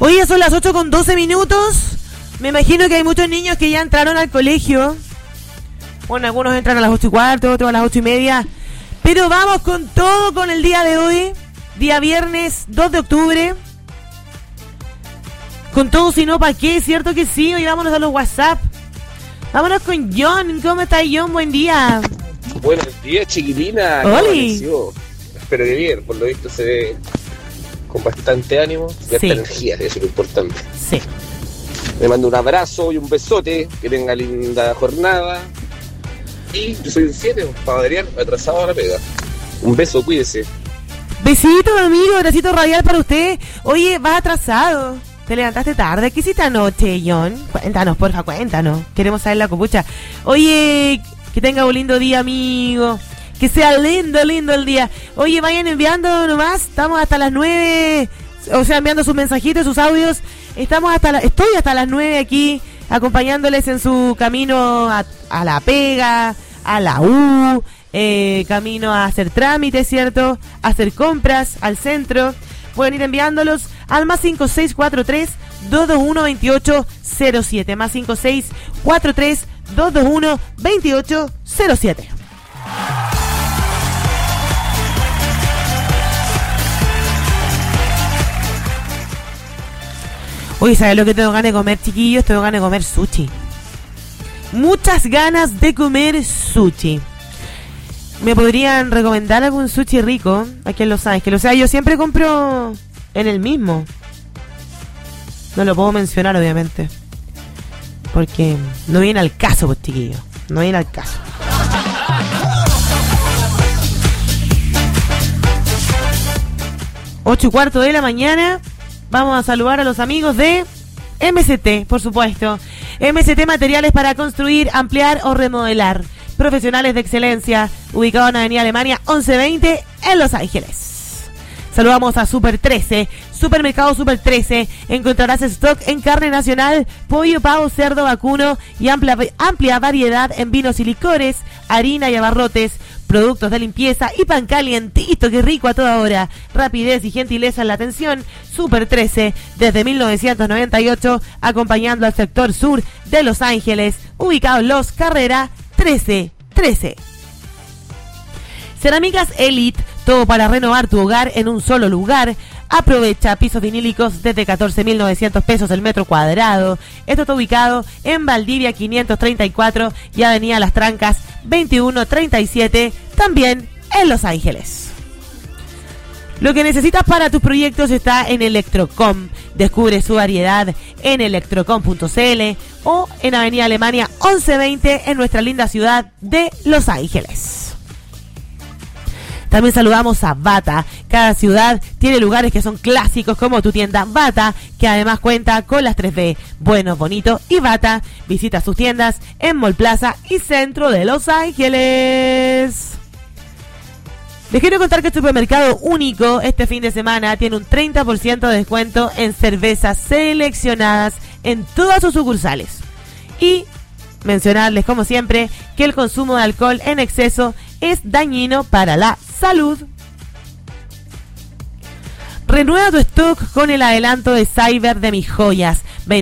Hoy ya son las 8:12. Me imagino que hay muchos niños que ya entraron al colegio. Bueno, algunos entran a las 8:15, otros a las 8:30. Pero vamos con todo con el día de hoy. Día viernes 2 de octubre. Con todo, si no, ¿para qué? ¿Cierto que sí? Hoy vámonos a los WhatsApp. Vámonos con John. ¿Cómo está John? Buen día. Buenos días, chiquilina. ¡Holi! Espero que bien. Por lo visto se ve con bastante ánimo y harta energía. Eso es lo importante. Sí. Le mando un abrazo y un besote. Que tenga linda jornada. Y yo soy el 7, para variar, atrasado a la pega. Un beso, cuídese. Besito, amigo. Abracito radial para usted. Oye, vas atrasado. ¿Te levantaste tarde? ¿Qué hiciste anoche, John? Cuéntanos, porfa, cuéntanos. Queremos saber la copucha. Oye, que tenga un lindo día, amigo. Que sea lindo, lindo el día. Oye, vayan enviando nomás. Estamos hasta las 9. O sea, enviando sus mensajitos, sus audios. Estoy hasta las 9 aquí, acompañándoles en su camino a la pega, a la U, camino a hacer trámites, ¿cierto? A hacer compras al centro. Pueden ir enviándolos al más 5643-221-2807. Más 5643-221-2807. Oye, ¿sabes lo que tengo ganas de comer, chiquillos? Tengo ganas de comer sushi. Muchas ganas de comer sushi. ¿Me podrían recomendar algún sushi rico aquí en Los Ángeles? O sea, yo siempre compro en el mismo. No lo puedo mencionar, obviamente, porque no viene al caso, pues, chiquillos. No viene al caso. 8:15 de la mañana. Vamos a saludar a los amigos de MCT, por supuesto. MCT Materiales para construir, ampliar o remodelar. Profesionales de excelencia, ubicado en Avenida Alemania 1120 en Los Ángeles. Saludamos a Super 13, Supermercado Super 13. Encontrarás stock en carne nacional, pollo, pavo, cerdo, vacuno y amplia variedad en vinos y licores, harina y abarrotes, productos de limpieza y pan calientito, que rico a toda hora. Rapidez y gentileza en la atención. Super 13, desde 1998, acompañando al sector sur de Los Ángeles, ubicado en Los Carrera 1313. Cerámicas Elite, todo para renovar tu hogar en un solo lugar. Aprovecha pisos vinílicos desde 14.900 pesos el metro cuadrado. Esto está ubicado en Valdivia 534 y Avenida Las Trancas 2137, también en Los Ángeles. Lo que necesitas para tus proyectos está en Electrocom. Descubre su variedad en electrocom.cl o en Avenida Alemania 1120 en nuestra linda ciudad de Los Ángeles. También saludamos a Bata. Cada ciudad tiene lugares que son clásicos, como tu tienda Bata, que además cuenta con las 3B, bueno, bonito y Bata. Visita sus tiendas en Mall Plaza y centro de Los Ángeles. Les quiero contar que el Supermercado Único este fin de semana tiene un 30% de descuento en cervezas seleccionadas en todas sus sucursales. Y mencionarles, como siempre, que el consumo de alcohol en exceso es dañino para la salud. Renueva tu stock con el adelanto de Cyber de Mis Joyas.